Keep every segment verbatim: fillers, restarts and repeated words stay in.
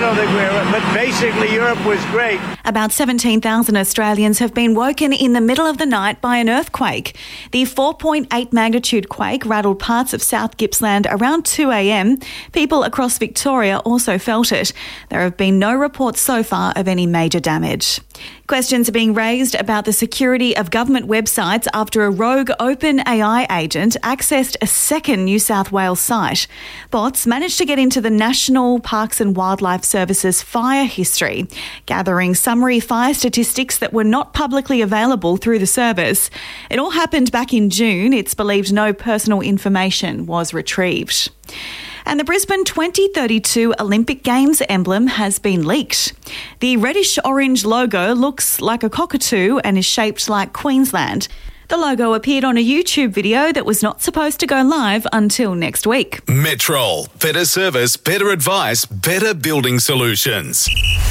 don't think we're, but basically Europe was great. About seventeen thousand Australians have been woken in the middle of the night by an earthquake. The four point eight magnitude quake rattled parts of South Gippsland around two a.m. People across Victoria also felt it. There have been no reports so far of any major damage. Questions are being raised about the security of government websites after a rogue OpenAI agent accessed a second New South Wales site. Bots managed to get into the National Parks and Wildlife Service's fire history, gathering summary fire statistics that were not publicly available through the service. It all happened back in June. It's believed no personal information was retrieved. And the Brisbane twenty thirty-two Olympic Games emblem has been leaked. The reddish-orange logo looks like a cockatoo and is shaped like Queensland. The logo appeared on a YouTube video that was not supposed to go live until next week. Metrol. Better service, better advice, better building solutions.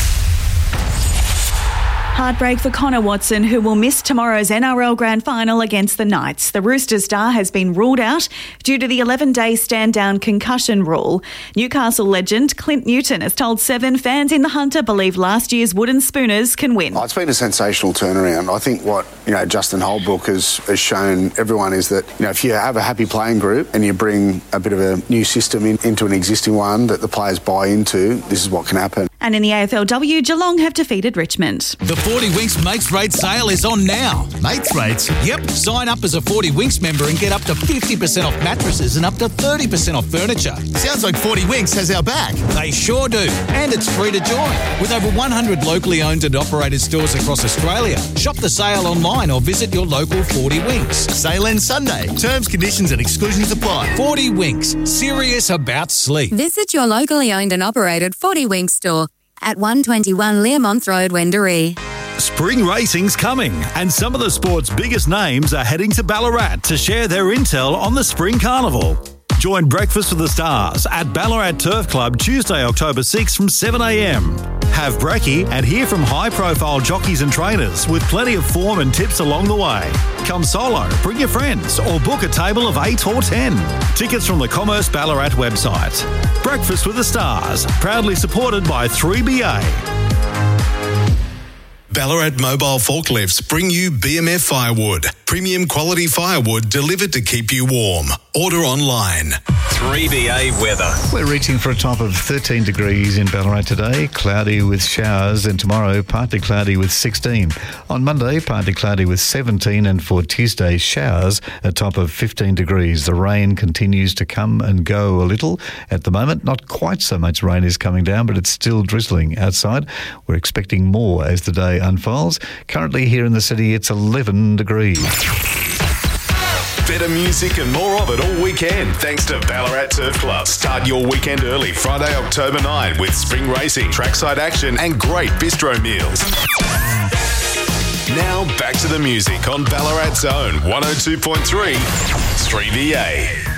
Heartbreak for Connor Watson, who will miss tomorrow's N R L Grand Final against the Knights. The Roosters star has been ruled out due to the eleven-day stand-down concussion rule. Newcastle legend Clint Newton has told Seven fans in the Hunter believe last year's Wooden Spooners can win. Oh, it's been a sensational turnaround. I think what you know Justin Holbrook has, has shown everyone is that you know if you have a happy playing group and you bring a bit of a new system in, into an existing one that the players buy into, this is what can happen. And in the A F L W, Geelong have defeated Richmond. The forty Winks Mates Rate sale is on now. Mates Rates? Yep. Sign up as a forty Winks member and get up to fifty percent off mattresses and up to thirty percent off furniture. Sounds like forty Winks has our back. They sure do. And it's free to join. With over one hundred locally owned and operated stores across Australia. Shop the sale online or visit your local forty Winks. Sale ends Sunday. Terms, conditions and exclusions apply. forty Winks. Serious about sleep. Visit your locally owned and operated forty Winks store at one twenty-one Learmonth Road, Wendouree. Spring racing's coming, and some of the sport's biggest names are heading to Ballarat to share their intel on the Spring Carnival. Join Breakfast with the Stars at Ballarat Turf Club Tuesday, October sixth from seven a.m. Have brekkie and hear from high-profile jockeys and trainers with plenty of form and tips along the way. Come solo, bring your friends, or book a table of eight or ten. Tickets from the Commerce Ballarat website. Breakfast with the Stars, proudly supported by three B A. Ballarat Mobile Forklifts bring you B M F Firewood. Premium quality firewood delivered to keep you warm. Order online. three B A weather. We're reaching for a top of thirteen degrees in Ballarat today. Cloudy with showers, and tomorrow partly cloudy with sixteen. On Monday, partly cloudy with seventeen, and for Tuesday, showers, a top of fifteen degrees. The rain continues to come and go a little. At the moment, not quite so much rain is coming down, but it's still drizzling outside. We're expecting more as the day unfolds. Currently here in the city, it's eleven degrees. Better music and more of it all weekend thanks to Ballarat Turf Club. Start your weekend early Friday, October ninth with spring racing, trackside action and great bistro meals. Now back to the music on Ballarat's own one oh two point three three B A.